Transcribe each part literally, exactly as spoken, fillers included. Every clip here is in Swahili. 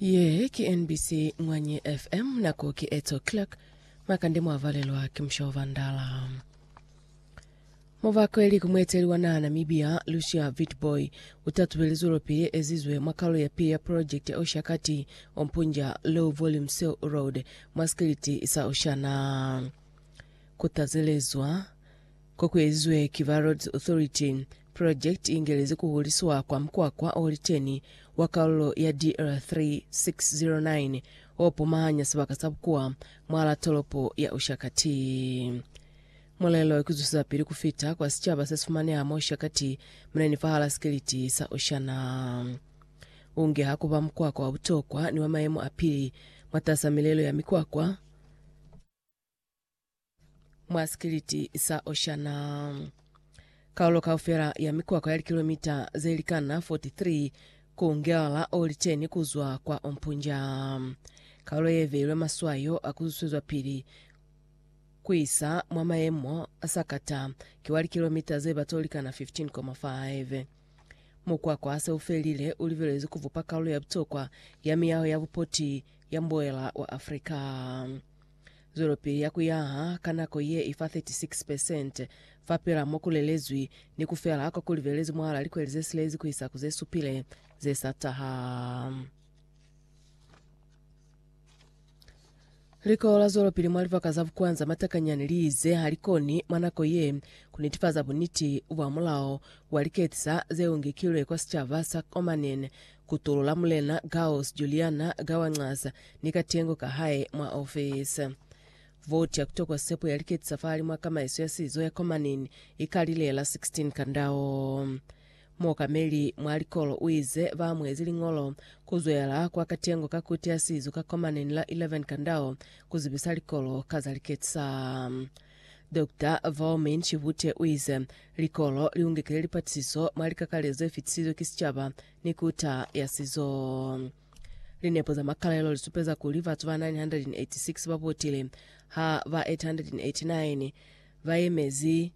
Ye ki N B C Mwanye F M na ki eight o'clock makande mwavalelwa kimshova ndala. Movako eli kumweteliwa na Namibia Lucia Vitboy utatubelizuro pili ezizwe makalo ya pia project ya oshakati ompunja low volume Seal Road maskiliti isa oshana kutazelezwa kokwezwe Kiva Roads Authority project ingelezi kuhuliswa kwa mkwa kwa oliteni wakalo ya D R three six zero nine opo mahanya sabaka sabukua mwala tolopo ya oshakati. Mwalelo ikuzusa pili kufita kwa sichaba sesumane ya oshakati mneni fahala skiliti sa oshana. Unge hakuba mkwa kwa utokwa ni wa maemu apili matasa milelo ya mikwa kwa mwaskiliti sa oshana. Kaulo kaufera ya mikwa kwa yali kilomita zelikana forty-three kuungela oliteni kuzwa kwa ompunja. Kaulo yevelwe maswayo akuzusuzwa pili kuisa mwama emo asakata kiwali kilomita zeba tolikana fifteen point five. Mukwa kwa asa ufelile ulivelezi kuvupa kaulo ya butokwa ya miyao ya bupoti ya mboela wa Afrika. Zoropi ya kuyaha kanako ye ifa thirty-six percent fapela mokulelezwi ni kufela hako kulivelezi mwala likweleze silezi kuisa kuzesu pile zesataha. Rikola zoropi limwaliva kazavu kwanza matakanyani lize halikoni manako ye kunitifaza buniti uwa mulao waliketisa zeungi kilwe kwa sichava sa omanene kutulula mulena Gaos Juliana Gawangasa nikatengo kahae mwa office. Vote ya kutokwa sepo ya liketi safari mwaka maiso ya sizo ya komanini ikalilela sixteen kandao. Moka meli mwalikolo uize va mwezi lingolo kuzoyala kwa katengo kakuti ya sizo ka komanini la eleven kandao kuzibisa likolo kaza liketi sa. Doctor Vaumin Chivute uize likolo liungekele lipatisiso mwalikakalezo efitisizo kisichaba nikuta ya sizo. Linepo za makalelo lisupeza kuliva tuwa nine hundred eighty-six babotile ha va eight hundred eighty-nine va emezi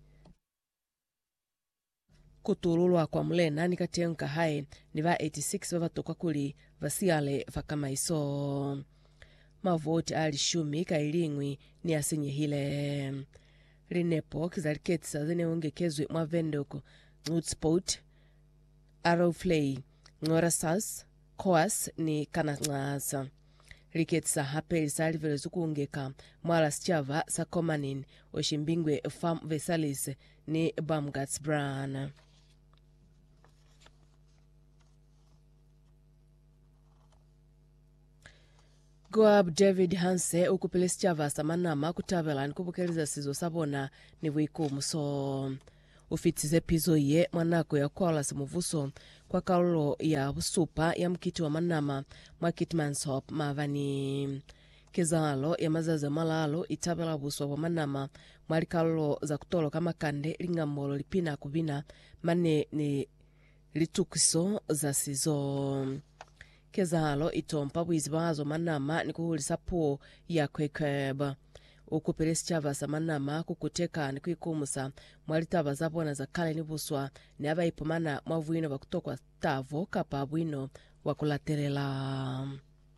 kutululwa kwa mulena nikatenka hae ni va eighty-six va vatokwa kuli vasiale vakama iso. Mavoti ali shumi kailingwi ni asinye hile. Linepo kizaliketisa zene ungekezwe mwa vendoko Nutsport, Arrowflay, Ngorasas, Koas ni kanangasa. Liketisa hapeli salivele zukuungeka mwala sichava sa komanin oshimbingwe Farm Vesalis ni Bamgats Brana. Goab David Hanse ukupele sichava sa manama kutavela nikubukeliza sizo sabona ni wiku muso. Ufitize pizo ye mwanako ya kwa lasi muvuso kwa kaulo ya usupa ya mkiti wa manama mwa Kitmansop mavani. Kezalo ya mazaza malalo itabela buswa wa manama mwali kaulo za kutolo kama kande lingamolo lipina kubina mane ni litukiso za sizo. Kezalo itompa wizibazo manama ni kuhulisa po ya kwekeba. Ukupele sichava sa manama kukuteka ni kuikumusa mwalitaba zabona za kale ni buswa ni aba ipomana mwavuino wa kutokwa tavo kapa abuino wakulaterela.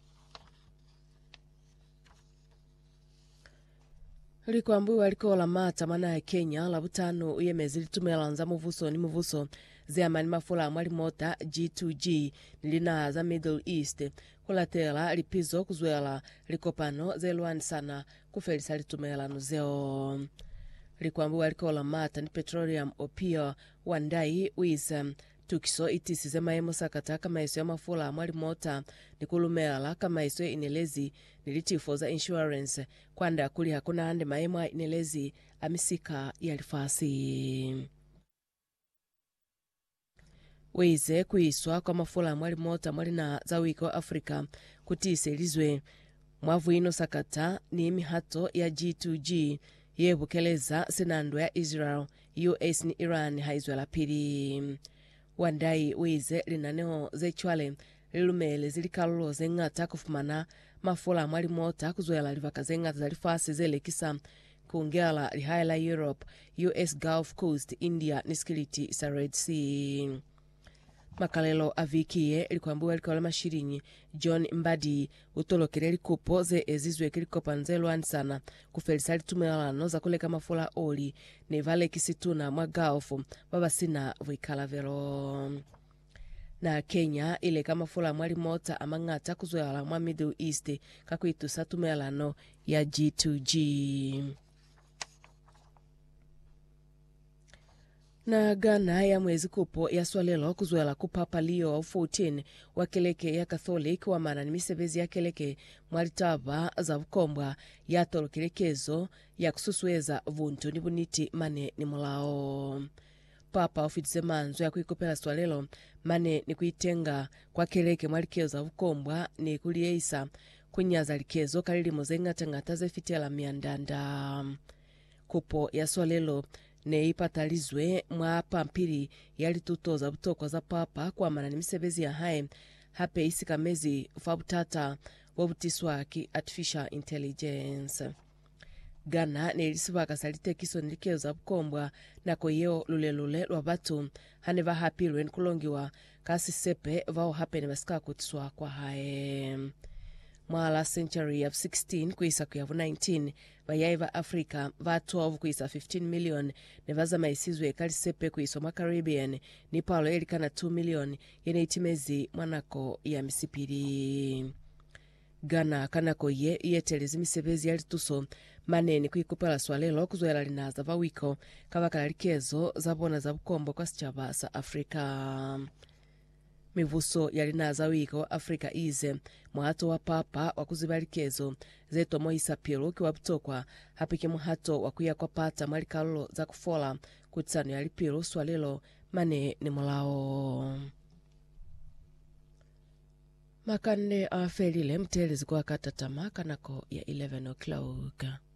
Liko ambu walikola mata mana ya Kenya labutano uyemezi litumela nza muvuso ni muvuso zeamani mafula mwali mota G two G nilina za Middle East kulatela lipizo kuzwela likopano zeluani sana kufelisa litumela nuzeo. Likwambu walikola mata ni petroleum opio wandai uiza tukiso itisi ze maemo sakata kama iso ya mafula mwali mota ni kulumela kama iso ya inelezi nilitifo za insurance kwanda kuli hakuna hande maemo ya inelezi amisika ya lifasi. Weize kuiswa kwa mafula mwali mota mwali na za wiko Afrika kutise lizwe mwavu ino sakata ni mihato ya G two G yebukeleza senando ya Israel, U S ni Iran haizwe la pili. Wandai weize linaneo zechwale lilumele zilikalulo zengata kufumana mafula mwali mota kuzwela livaka zengata zalifasi zele kisa kuungela lihaila Europe, U S Gulf Coast, India niskiliti sa Red Sea. makalelo avikiye likwambuwa likola mashirinyi John Mbadi utolokere likupo ze ezizweke likopa nzelwani sana kufelisa litumelano za kuleka mafula oli ne vale kisituna mwa galfu babasina vuikalavero. Na Kenya ileka mafula mwali mota amangata kuzoyala mwa Middle East kakuitusa tumelano ya G two G. Na Ghana ya mwezi kupo ya swalelo kuzoela kupapa Leo wa fourteen wa keleke ya Catholic wa mana ni misebezi ya keleke mwalitaba za vukombwa ya tolokelekezo ya kususweza vuntu ni buniti mane ni mulao. Papa ofitse manzo ya kuikopela swalelo mane ni kuitenga kwa keleke mwalikezo za vukombwa ni kulieisa kunyaza likezo kalili mozenga ngata zefitela miandanda. Kupo ya swalelo ne ipatalizwe mwa pampiri yali tutoza butoko za papa kwa mana ni misebezi ya hae hape isika mezi ufabutata wabutiswa ki artificial intelligence. Ghana ne ilisibaka salite kiso nilikezo za bukombwa na koyeo lule lule lwa batu haneva hapilwe nkulongiwa kasi sepe vao hape ne basika kutiswa kwa hae. Mwala century of sixteen kuisa kuyavu nineteen bayaiva Afrika va twelve kuisa fifteen million ne vaza maisizwe kalisepe kuisa mwa Caribbean ni palo elikana two million yene itimezi mwanako ya misipiri. Ghana kanako ye yetelezi misebezi yali tuso maneni kuikupala swalelo kuzoela linaza vawiko kavakala likezo zabona za bukombo kwa sichava sa Afrika. Mivuso yalinaza wiko Afrika ize mwato wa papa wakuzibalikezo zeto moisa pilo kiwa butokwa hapike muhato wakuya kwa pata mwalikalo za kufola kutsano yalipilo swalelo mane ni mulao. Makande afelile mtelezi kwa katatama kanako ya eleven o'clock.